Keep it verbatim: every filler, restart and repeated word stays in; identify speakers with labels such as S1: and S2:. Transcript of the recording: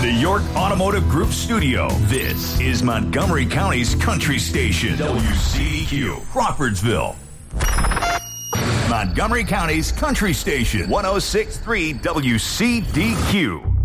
S1: the York Automotive Group studio, this is Montgomery County's country station, W C D Q, Crawfordsville. Montgomery County's country station, one oh six point three W C D Q.